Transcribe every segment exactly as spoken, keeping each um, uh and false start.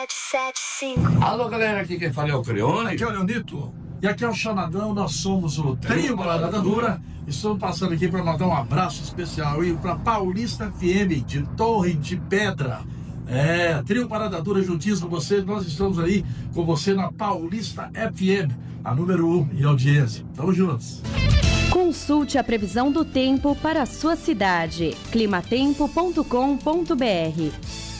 sete sete cinco. Alô, galera, aqui quem fala é o Creone. Aqui é o Leonito. E aqui é o Xanadão, nós somos o Trio Morada Dura. Estamos passando aqui para mandar um abraço especial para Paulista F M, de Torre de Pedra. É, Trio Morada Dura juntinhos com você. Nós estamos aí com você na Paulista F M, a número um em audiência. Tamo juntos. Consulte a previsão do tempo para a sua cidade. climatempo ponto com ponto br.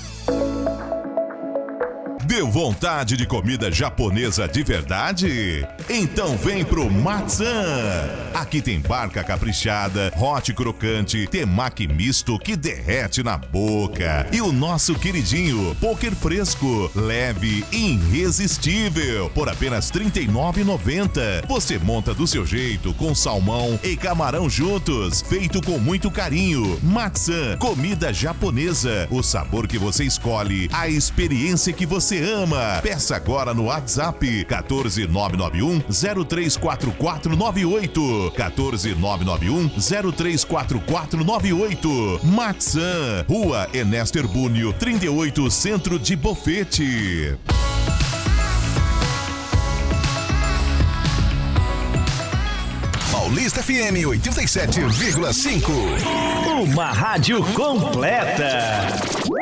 Deu vontade de comida japonesa de verdade? Então vem pro Matzan! Aqui tem barca caprichada, hot crocante, temaki misto que derrete na boca. E o nosso queridinho, poker fresco, leve e irresistível, por apenas trinta e nove reais e noventa centavos. Você monta do seu jeito, com salmão e camarão juntos, feito com muito carinho. Matzan, comida japonesa, o sabor que você escolhe, a experiência que você ama. Peça agora no WhatsApp quatorze nove nove um zero três quatro quatro nove oito. quatorze nove nove um zero três quatro quatro nove oito. Matzan, Rua Ernesto Herbúnio, trinta e oito, Centro de Bofete. Paulista F M oitenta e sete vírgula cinco. Uma rádio completa.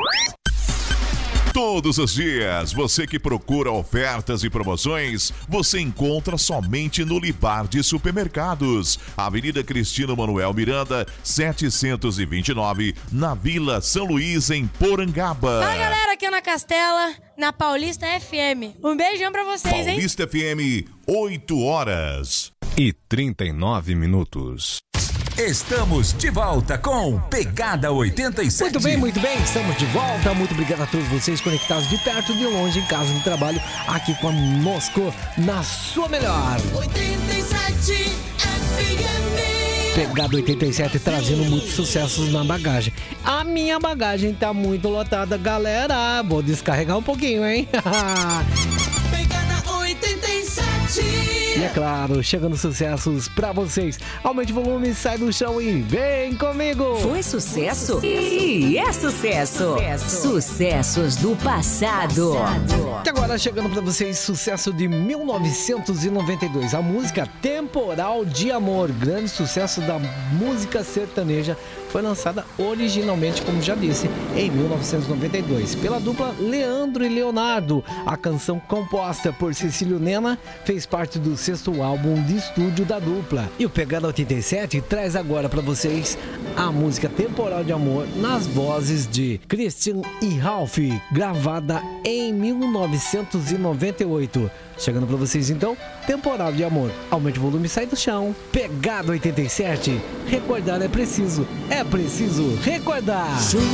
Todos os dias, você que procura ofertas e promoções, você encontra somente no Libar de Supermercados, Avenida Cristino Manuel Miranda, setecentos e vinte e nove, na Vila São Luís, em Porangaba. Fala, galera, aqui é na Castela, na Paulista F M. Um beijão pra vocês, hein? Paulista F M, oito horas e trinta e nove minutos. Estamos de volta com Pegada oitenta e sete. Muito bem, muito bem, estamos de volta. Muito obrigado a todos vocês conectados de perto, de longe, em casa, no trabalho, aqui conosco na sua melhor oitenta e sete F M. Pegada oitenta e sete, trazendo muitos sucessos na bagagem. A minha bagagem tá muito lotada, galera. Vou descarregar um pouquinho, hein? Pegada oitenta e sete. E é claro, chegando sucessos pra vocês. Aumente o volume, sai do chão e vem comigo. Foi sucesso? E é sucesso. sucesso. Sucessos do passado. E agora chegando pra vocês, sucesso de mil novecentos e noventa e dois. A música Temporal de Amor, grande sucesso da música sertaneja, foi lançada originalmente, como já disse, em mil novecentos e noventa e dois, pela dupla Leandro e Leonardo. A canção, composta por Cecílio Nena, fez parte do sexto álbum de estúdio da dupla. E o Pegada oitenta e sete traz agora para vocês a música Temporal de Amor, nas vozes de Christian e Ralph, gravada em mil novecentos e noventa e oito. Chegando para vocês então, Temporal de Amor. Aumente o volume e sai do chão. Pegada oitenta e sete, recordar é preciso, é preciso recordar.